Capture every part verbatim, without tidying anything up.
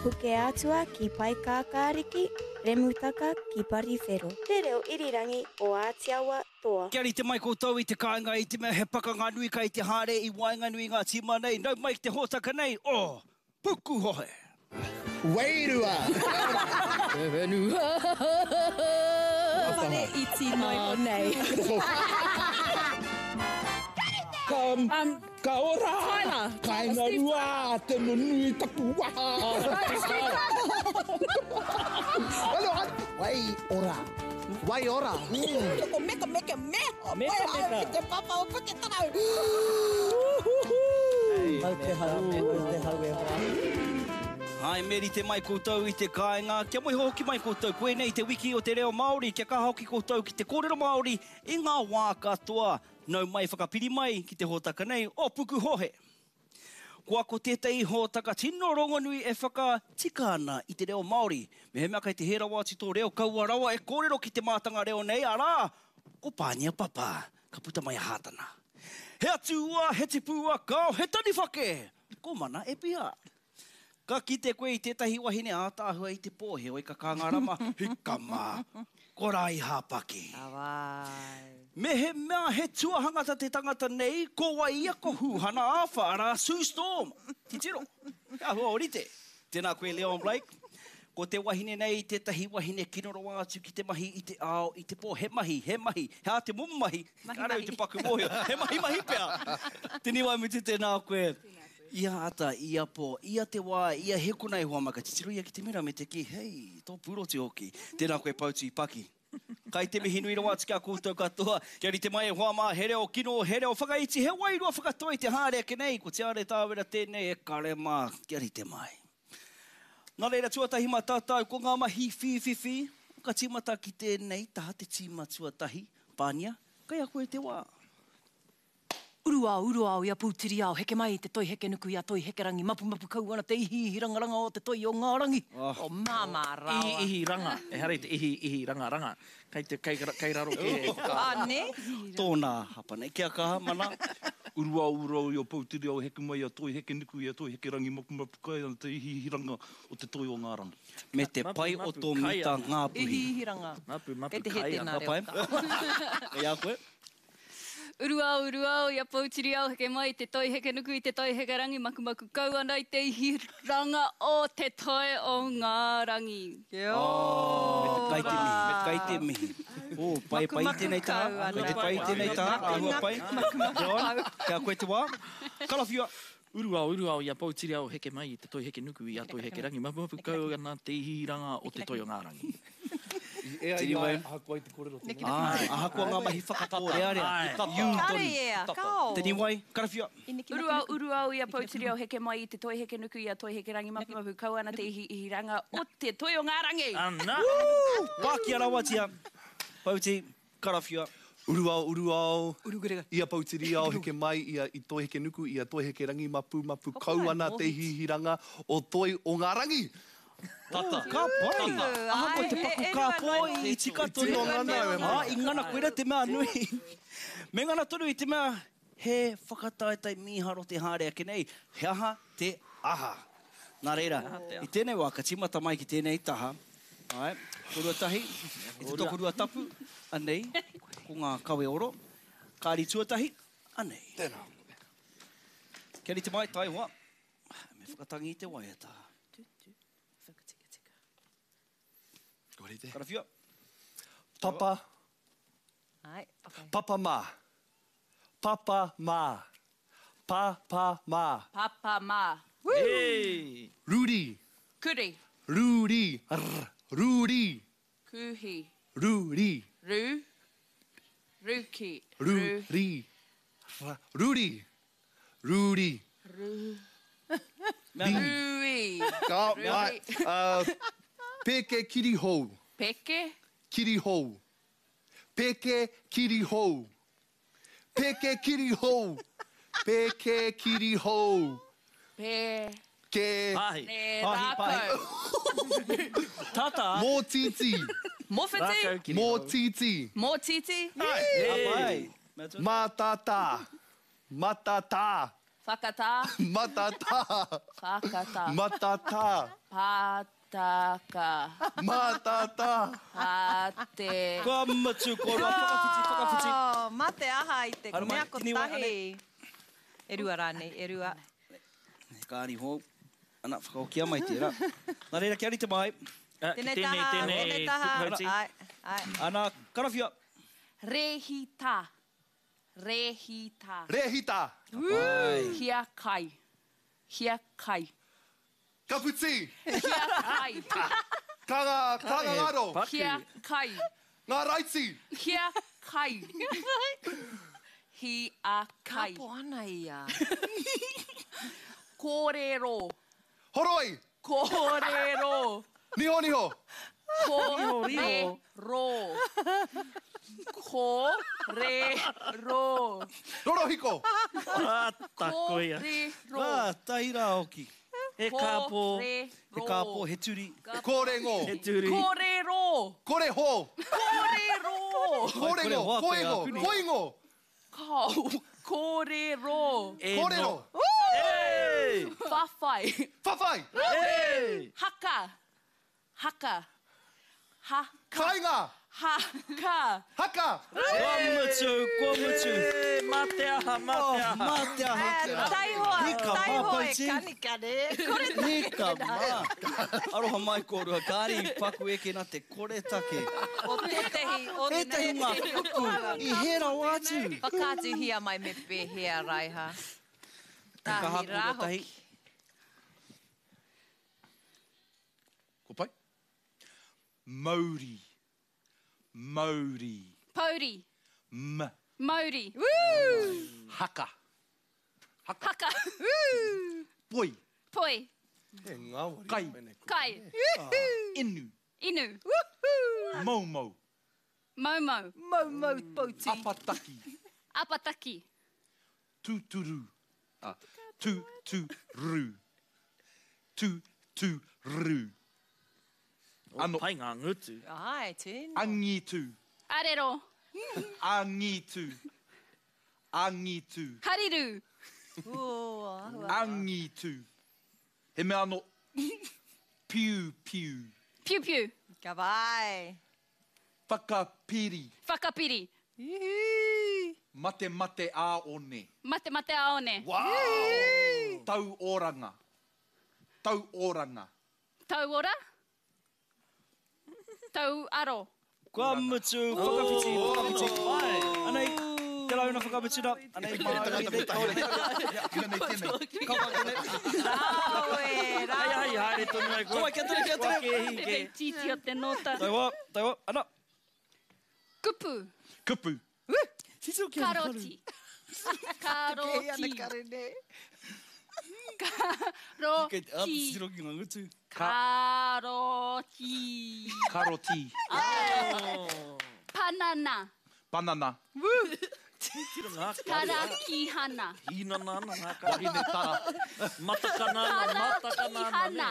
Puke atua ki pai kākāriki, remutaka ki pariwhero. Te reo irirangi o Ātiawa toa. Kia rite mai koutou i te kāinga i te mea he pakanga nui kai te hare i wainga nui ngā tima nei. Nau mai te hōtaka nei o Puku Hohe. Wairua! Ewenua! Whare iti mai o nei. Kam, Um, ka ora! Tyler! Kāinga rua, te nunui tapu waha! Alo, wai ora! Wai ora! Ko meka meka meka. Meka, meka. Te papa o puke tarau. Mau te hau, mau te hau e hoa. Hai, meri te mai koutou i te kāinga. Kia moi hoki mai koutou. Koe nei te wiki o te reo Māori. Kia kaha hoki koutou ki te kōrero Māori i ngā wā katoa. Nau mai whakapiri mai ki te hōtaka nei o Puku Hohe. Kua ko tētai hōtaka tino rongonui e whakatika ana i te reo Māori. Me he mea kai te hera wāti tō reo kaua rawa e kōrero ki te mātanga reo nei. Arā, ko pānia papa, ka puta mai a hātana. He atu ua, he te pūa, kau, he tani whake. Ko mana e pia. Ka ki te koe i tētahi wahine ātāhua i te pōhe o i ka kāngarama, hikama, ko rai hāpaki. Awai. Me he mea he tuahangata te tangata nei, ko wa ia ko hūhana āwha ara Sue Storm. Ti tiro. Ka hua orite. Tēnā koe Leon Blake. Ko te wahine nei, tētahi wahine kinoro atu ki te mahi i te ao, i te pō, he mahi, he mahi, he a te mumu mahi. Karau te paku mohi, he mahi mahi pia. Tini wai mutu tēnā koe. Ia ata, ia pō, ia te wā, ia he kunai hoa maka. Titiro ia ki te mera me te ki, hei, tō puro te hoki. Tēnā koe pautu i paki. Kai te mihi nui rawa tika koutou katoa. Kia ri te mai e hoa mā, he reo kino, he reo whakaiti, he wairua whakatoa i te hāre ake nei. Ko te are tāwera tēnei e kare mā, kia ri te mai. Nā reira tuatahi mā tātou, ko ngā mahi whiwhiwhi. Ka tīmata ki tēnei, taha te tīma tuatahi, pānia, kai a koe te wā. Urua, urua o ia pūtiri ao, heke mai te toi heke nuku ia toi heke rangi, mapu mapu kauana te ihi ihi rangaranga o te toi o ngā rangi. Oh. O māma rawa. Ihi, ihi ranga. E harei te ihi, ihi ranga ranga. Kai te kai, kai raro ke... Ah, ne? Tōnā hapa nei, kia kaha mana. Urua, urua o ia pautiri ao, heke mai a toi heke nuku ia toi heke rangi, mapu mapu kai ana te ihi ihi ranga o te toi o ngā rangi. Me te Mapu, pai o mapu, tō kai mita ana. ngā Ihi puhi. ihi ranga. Mapu, mapu, Kei te kai he ana. tēnā reo. Pai? E a koe? Urua, urua, o ia pautiri ao, heke mai, te toi heke nuku i te toi heke rangi, maku maku kau ana i te ihi ranga o te toi o ngā rangi. Oh, kai te mihi, me kai te mihi. Oh, pai pai tēnei taha, koe te pai tēnei taha, ahua pai. John, kia koe te wā. Kalawhiua. Urua, urua o ia pautiri ao, heke mai, te toi heke nuku i a toi heke rangi, mapu mapu kau ana te ihi ranga o te toi o ngā rangi. Ea Tini i wai. mai ahakua i te kōrero tēnei. Ai, aha kua ngā mahi whakapōre area. You, Kare Tony. ea, kao. Tēnī wai, karawhia. Urua, urua, o ia pautiri ao, heke mai, te toi heke nuku i a toi heke rangi, mapu mapu kau ana te ihi ihi ranga o te toi o ngā rangi. Ana! Pākia rawatia. Pauti, karawhia. Uruao, uruao. Urugurega. Ia pautiri ao heke mai, ia i toi heke nuku, ia toi heke rangi, mapu mapu kau ana te hihiranga o toi o ngā rangi. Tata. Ka pai. Aha ko te paku ka poi i tika tonu o ngana. Ah, i ngana koera te mea nui. Me ngana tonu i te mea, he whakataetai miharo te hāre ake nei. He aha te aha. Nā reira, i tēnei wā, ka timata mai ki tēnei taha. Ai, korua tahi, i te tokorua tapu, anei, ko ngā kawe oro. Kāri tuatahi, anei. Tēnā. Kia ni te mai, tai hoa. Me whakatangi i te waiata. Korite. Karawhia. Papa, Ai, okay. papa mā. Papa mā. Papa mā. Papa mā. Hey! Ruri. Kuri. Ruri. Rr. Ruri. Kuhi. Ruri. Ru. Ruki. Ruri. Ra- Ruri. Ruri. Rui. Ka, mai. Uh, peke kiri hou. Peke. Kiri hou. Peke kiri hou. Peke kiri hou. Peke kiri hou. Pe. Ke Ai! Ne Pahi, rākau. Tata. mō titi. Mōwhiti. Rākau kiri Mō hau. titi. Mō titi. Apai. Matata. Matata. Whakatā. Matata. Whakatā. Matata. Pātaka. Matata. Pāte. Kua matu, kua rua, whakawhiti, whakawhiti. Oh, mate aha i te Haru mai, mea ko tini wai, tahi. E rua rānei, e rua. Kāri hō, ana whakaokia mai tērā. Nā reira, kia rite mai. Tēnei taha, tēnei taha. Ai, ai. Ana, karawhia. Rehita. Rehita. Rehita. Hia kai. Hia kai. Kaputi. Hia kai. Kanga, kanga ngaro. Hia kai. Ngā raiti. Hia kai. Hia kai. Kapo ana ia. Kōrero. Horoi. Kōrero. Niho, niho. Kōrero. Kōrero. Rorohiko. Takoia. Kōrero. Rā, tahira hoki. He kāpō. He kāpō, he turi. Kōrengo. He turi. Kōrero. Koreho. Kōrero. Kōrengo. Koengo. Koengo. Kau. Kōrero. E Kōrero. Hey! Whawhai. Whawhai. Hey! Haka. Haka. Haka. Kainga. Haka. Haka. Kua mutu, kua mutu. Hey! Mate aha, mate Oh, aha. mate aha. Taihoa, Hika taihoa e mapaiti. kanikane. Nika mā. Aroha mai kōrua, kāri paku eke nā te kore take. O tētehi, o E tahi ngā puku, i hera wātu. Whakātu hia mai me pēhea raiha. Ka Tahi hapu rā o tahi. hoki. Ko pai? Mauri. Mauri. Pauri. M. Mauri. Haka. Haka. Poi. Poi. He ngāwari. Kai. Kai. Inu. Inu. Mau mau. Momo. Mau mau pouti. Apataki. Apataki. Tuturu. Ah, tu, tu, ru. Tu, tu, ru. Ano. Pai ngā ngutu. Ai, tēnā. Angitu. Arero. Angitu. Angitu. Hariru. Ua, ua. Angitu. He mea ano. Piu, piu. Piu piu. Ka vai. Whakapiri. Whakapiri. Ihi. Mate mate a one. Mate mate aone. Tau oranga. Tau oranga. Tau ora. Tau aro. Kua mutu, whakawhiti, whakawhiti. Anei, te launa whakamutu na. Anei, maari, nei kaore. Ina nei tēnei. Kawa kene. Raue, Hai raue. hai hai tonu ai Kawai, kia tere, kia tere. Kehi Te ke. titi o te nota. Taiwa, taiwa, ana. Kupu. Kupu. Tito kia Karoti. Karoti. Kei te apa, Karoti. tiro ki ngā ngutu. Karoti. Karoti. Panana. Banana. Tiro Tarakihana. Ina nana ngā karine tara. Matakana, matakana. Tarakihana.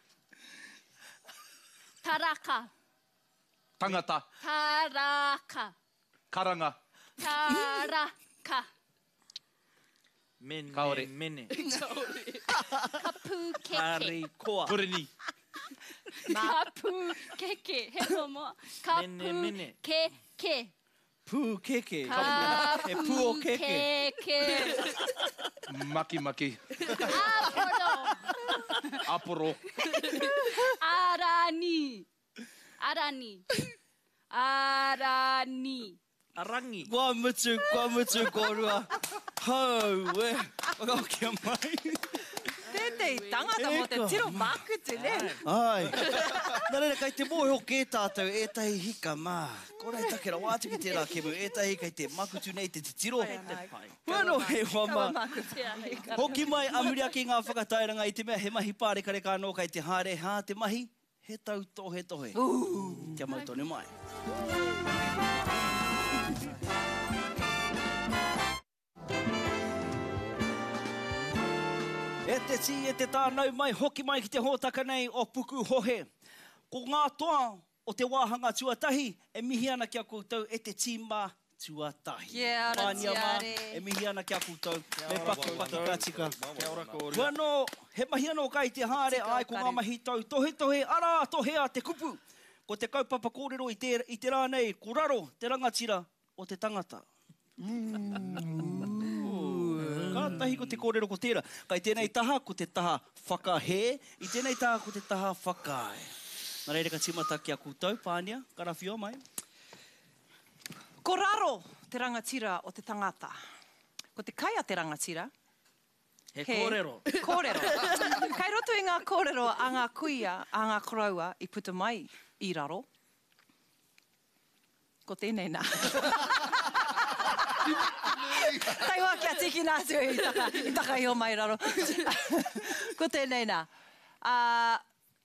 Taraka. Tangata. Taraka. Karanga. Taraka. Mene, Kaore. mene. Kapu keke. Kari koa. Purini. Kapu keke. He tomo. Kapu Mene, mene. keke. Pū keke. Kapu E pū o keke. keke. Maki maki. Aporo. Aporo. Arani. Arani. Arani. Arangi. Kua mutu, kua mutu, kōrua. Hau, e. Whakaokia mai. Tētei tangata mo te tiro makutu, ne? Ai. Nā reira, kai te mōhio kē tātou, ētahi hika mā. Kōrei takera wātuki tērā kemu, ētahi kai te makutu nei te te tiro. Wano he wama. Hoki mai amuria ki ngā whakatairanga i te mea he mahi pāreka reka anō kai te hāre hā te mahi, he tau tohe tohe. Kia mau tonu mai. E te ti, e te tānau mai, hoki mai ki te hōtaka nei o puku hohe. Ko ngā toa o te wāhanga tuatahi, e mihi ana kia koutou e te tīma tuatahi. Kia ora, Pānia mā, tiare. e mihi ana kia koutou. Me paki paki ka tika. Kia ora kōrua. Wano, he mahi anō kai te haere Tika ai ko kare. ngā mahi tau. Tohe tohe, ara tohea te kupu. Ko te kaupapa kōrero i te, i te rānei, ko raro te rangatira o te tangata. Kātahi ko te kōrero ko tērā. Kai tēnei taha ko te taha whakahe, i tēnei taha ko te taha whakae. Nā reira ka timata kia koutou, Pānia, karawhio mai. Ko raro te rangatira o te tangata. Ko te kaia te rangatira. He kōrero. Kōrero. Kai roto i ngā kōrero a ngā kuia, a ngā koraua i puta mai i raro. Ko tēnei nā. Tai hoa kia tiki nā tu i taka, i taka i o mai raro. Ko tēnei nā. Uh,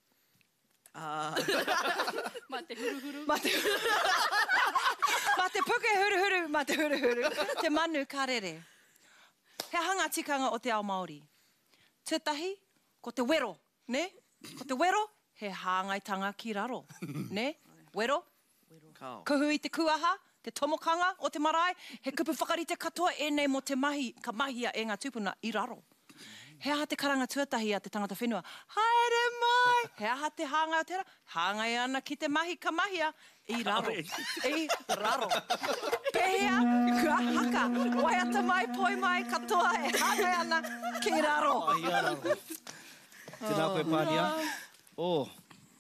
Ma te huru huru. Ma te Ma te puke huru huru, ma te huru huru. Te manu karere. He hanga tikanga o te ao Māori. Tētahi, ko te wero, ne? Ko te wero, he hāngaitanga ki raro, ne? Wero, Kao. kuhu i te kuaha, te tomokanga o te marae, he kupu whakarite katoa e nei mo te mahi, ka mahia e ngā tupuna i raro. He aha te karanga tuatahi a te tangata whenua. Haere mai! He aha te hanga o tera. Hāngai ana ki te mahi ka mahia i raro. I raro. Pehea, kua haka. Waiata mai, poi mai, katoa e hāngai ana ki raro. Ai ara. Tēnā koe, Pānia. Oh.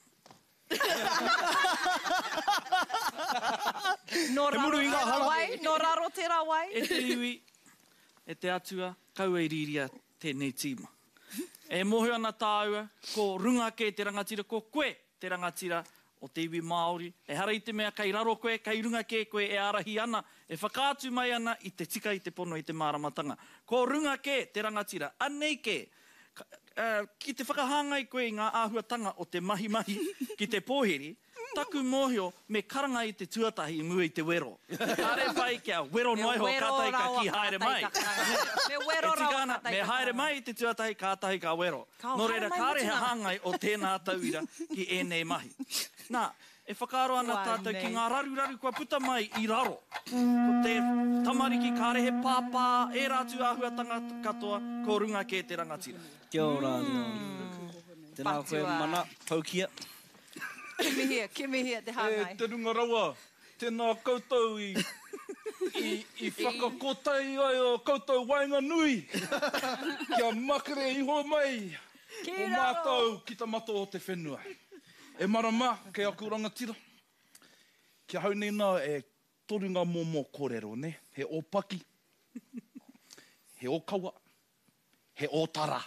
No He muru raro i ngā tērā hala. wai, no raro tērā wai. E te iwi, e te atua, kaua i riria tēnei tīma. E mohi ana tāua, ko runga ke te rangatira, ko koe te rangatira o te iwi Māori. E hara i te mea, kai raro koe, kai runga ke koe, e arahi ana, e whakaatu mai ana i te tika i te pono i te māramatanga. Ko runga ke te rangatira, anei ke, ka- uh, ki te whakahangai koe i ngā āhuatanga o te mahi mahi ki te pōheri, taku mōhio me karanga i te tuatahi i mua i te wero. Kare pai kia wero Me noiho wero kātai ka rawa ki haere kātai mai. ka karanga. Me wero E tika rawa ana, kātai me ka haere karanga. mai i te tuatahi kātahi ka wero. Ka No haere reira, mai kāre he mutunga. hangai o tēnā tauira ki ēnei mahi. Nā, e whakaaro ana Wai tātou nei. ki ngā raruraru kua puta mai i raro. Ko te tamariki kāre he pāpā, e rātu āhuatanga katoa, ko runga ke te rangatira. Kia ora. Tēnā koe, Patua. mana, paukia. Ki mihia, ki mihia te E hāngai. te runga rawa, tēnā koutou i, i, i whakakotai ai o koutou wainga nui. Kia makere iho mai. Ki O raro. mātou ki ta mato o te whenua. E marama, ke aku rangatira. Kia haunei nā e torunga momo kōrero, ne? He ōpaki, he ōkawa, he ōtara.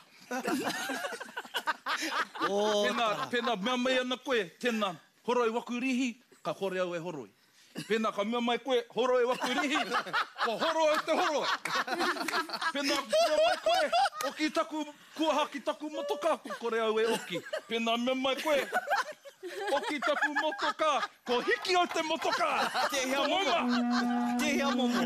Oh, Pena, pena mea mai ana koe, tēnā horoi waku rihi, ka hore au e horoi. Pena ka mea mai koe, horoi waku rihi, ka horo au te horoi. Pena mea mai koe, oki taku, kua haki taku motoka, ko kore au e oki. Pena mea mai koe, oki taku motoka, ko hiki au te motoka. te hea Ko momo. oma. Te hea momo.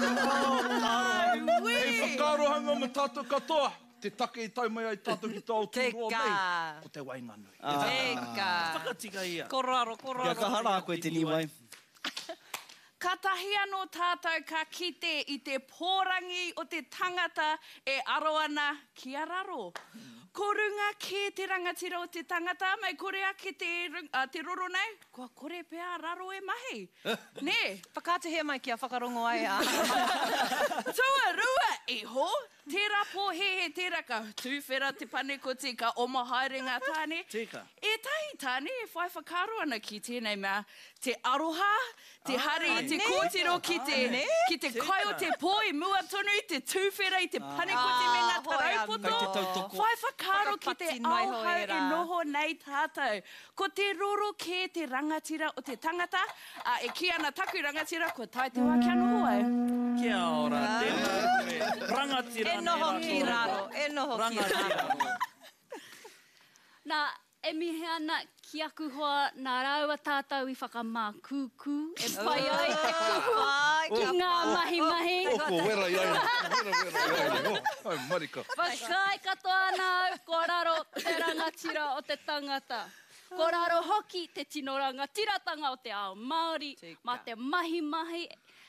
Hei whakarohanga me tātou katoa. Te take i tau mai ai tātou ki tau tūroa Teka. nei. Ko te wainga nui. Teka. Whakatika ia. Ko raro, ko Kia raro. ka hara a koe te niwai. Ka tahi anō tātou ka kite i te pōrangi o te tangata e aro ana kia raro. Ko runga ke te rangatira o te tangata, mai kore ake te, rung- uh, te roro nei, kua kore pēr raro e mahi. Ne, Whakātehea mai kia whakarongo ai a. tua rua iho, tērā pō he he tērā ka tūwhera te pane ko te ka oma haerenga tāne. Tika. E tahi tāne, e whai whakaro ana ki tēnei mea, te aroha, te hari i te ne. kōtiro ki te, ne. ki te kai o te pō i mua tonu, i te tūwhera i te pane ko te me ngā Ah, hoi taraupoto. Kai te tautoko. Whai whakaro ki te Whakapati mai auhau hoi e rā. noho nei tātou. Ko te roro ke te rangatira o te tangata, a e ki ana taku rangatira, ko tai te wā kia noho ai. Kia ora, tēnā koe. Rangatira E noho nei ki rā raro, tōrero. e noho ki Rangatira. raro. Nā, e mihe ana ki aku hoa nā raua tātou i whakamā kūkū, e pai ai te kuhu Ai, ki ngā mahi mahi. Oko, wera i ai. Wera, wera i ai. Oh, ai, marika. Whakai katoa nā ko raro te rangatira o te tangata. Ko raro hoki te tino rangatira tanga o te ao Māori, Tika. ma te mahi mahi.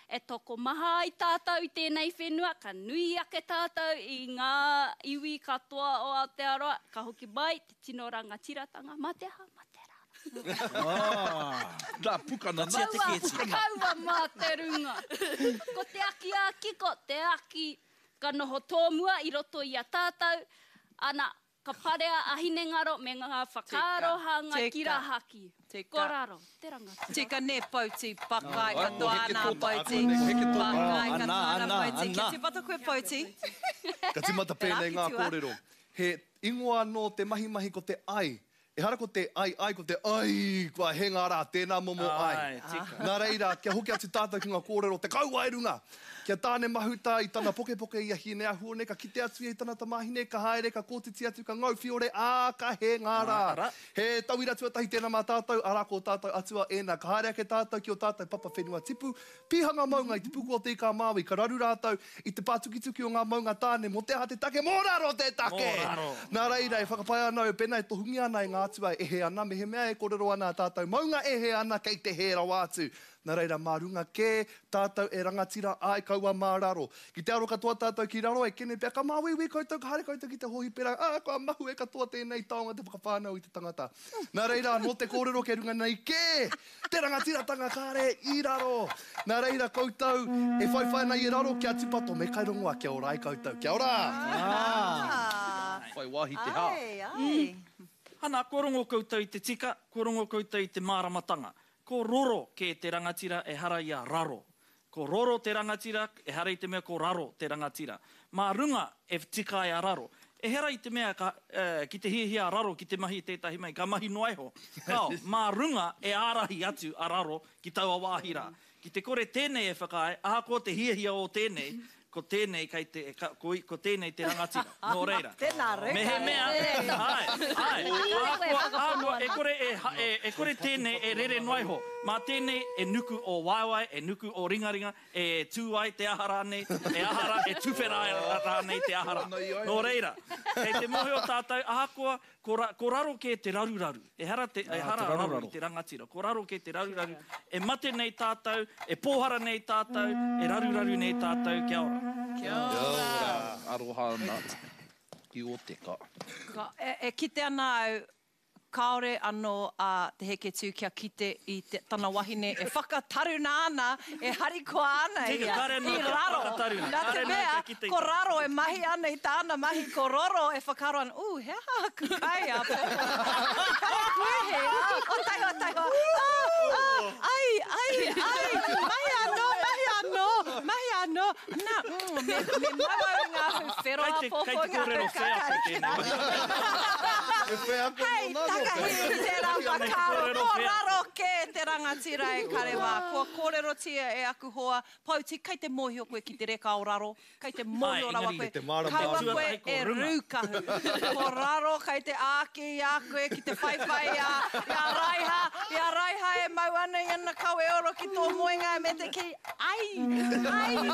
e toko maha i tātou i tēnei whenua, ka nui ake tātou i ngā iwi katoa o Aotearoa, ka hoki mai te tino rangatiratanga, mā te aha, mā te rā. Ah, nā pukana nā. Kaua, kaua mā te runga. Ko te aki a kiko, te aki ka noho tōmua i roto i a tātou, ana ka parea ahine ngaro me ngā whakaarohanga ki rā haki. Ko raro, te rangati. Tika ne pauti, pakai Ai, katoa heke ana tōta, pauti. ako heke tōta. Pakai Ana, katoa ana ana, pauti. ana. Kia te pata koe pauti. Ka timata pēnei ngā Rākitua. kōrero. He ingoa no te mahi mahi ko te ai. E hara ko te ai, ai ko te ai, kua he ngā rā, tēnā momo ai. Ai, tika. Nā reira, kia hoki atu tātou ki ngā kōrero, te kaua e runga. Kia tāne mahuta i tana poke poke i a hine a huone, ka kite atu i tana tamahine, ka haere, ka kōtiti atu, ka ngau whiore, ā, ka he ngā rā. Ngā rā. He tauira tuatahi tēnā mā tātou, ara ko tātou atua ēnā, ka haere ake tātou ki o tātou papa whenua tipu, pihanga maunga i te puku o te ika māui, ka raru rātou i te pātukituki o ngā maunga tāne, mo te aha te take, mō raro te take! Mō raro. Nā reira, e whakapai ana e pēnā e tohungi ana i ngā atua e he ana, me he mea e kōrero ana tātou, maunga e he ana kei te he rau atu. Nā reira, mā runga kē, tātou e rangatira ai kaua mā raro. Ki te aro katoa tātou ki raro, e kene pia, ka māwiwi koutou, ka hare koutou ki te hohi pera, ā, kua mahu e katoa tēnei taonga te whakawhānau i te tangata. Nā reira, no te kōrero ke runga nei kē, te rangatiratanga kāre i raro. Nā reira, koutou, e whaiwhai nei i raro, kia tupato me kai rongoa, kia ora ai koutou. Kia ora! Ah. Whai wahi te hā. Ai, ai. Hana, ko rongo koutou i te tika, ko rongo koutou i te māramatanga. Ko roro ke te rangatira e hara i a raro. Ko roro te rangatira e hara i te mea ko raro te rangatira. Mā runga e tika i a raro. E hera i te mea ka, uh, ki te hiahia a raro ki te mahi tētahi mai, ka mahi noaiho. Kao, mā runga e ārahi atu a raro ki taua wāhira. Ki te kore tēnei e whakae, aha ko te hiahia o tēnei, ko tēnei, kai te, ka, ko, ko tēnei te rangatira. Nō reira. Tēnā reka. Me he mea, ai, ai, ākua, ākua, e kore, e, ha- e, e kore tēnei e rere noaiho. Mā tēnei e nuku o waiwai, e nuku o ringaringa, e tūai te ahara nei, e ahara, e tuwhera rānei te ahara. Nō reira. Kei te mohe o tātou, ākua, ko, ra, ko raro ke te raruraru. E hara, te, e hara te raru raruraru. i te rangatira. Ko raro ke te raruraru. E mate nei tātou, e pōhara nei tātou, e raruraru nei tātou. Kia ora. Kia ora. Aroha ana. I o te ka. Ka, e, e kite ana au, kaore anō a te heke tū kia kite i te tana wahine, e whakataruna ana, e harikoa ana Tika, ia, kare nō i te raro. whakataruna, Nā te kare nō mea, te kite. ko raro e mahi ana i tāna mahi, ko roro e whakaro ana, ū, he aha kukai a pōko. Kai koe he, o tai o tai o, ah, ah, ai, ai, ai, mahi anō, mahi anō, mahi anō. Nā, mm, me, me mawau ngā whiwhero a Kai te, pōko kai te ngā kōrero whea ko kakai. tēnei. E whea ko Hei, nō nā takahi i te rapa Nei, kāro, kōrero ko whea. raro ke te rangatira e karewa. Kua kōrero tia e aku hoa, pauti, kai te mohi o koe ki te reka o raro, kai te mohi Ai, o rawa engari, koe, te mara kaua mara. koe Ai, ko e runga. rūkahu. Ko raro, kai te āki i a koe, ki te whaiwhai i a, i a raiha, i a raiha e mau ana i ana kau e oro ki tō moenga me te ki, ai, ai.